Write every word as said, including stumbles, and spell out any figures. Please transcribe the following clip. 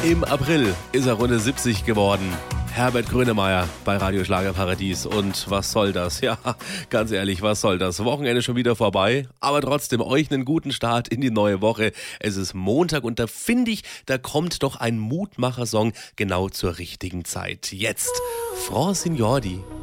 Im April ist er Runde siebzig geworden. Herbert Grönemeyer bei Radio Schlagerparadies. Und was soll das? Ja, ganz ehrlich, was soll das? Wochenende schon wieder vorbei, aber trotzdem euch einen guten Start in die neue Woche. Es ist Montag und da finde ich, da kommt doch ein Mutmacher-Song genau zur richtigen Zeit. Jetzt, Francine Jordi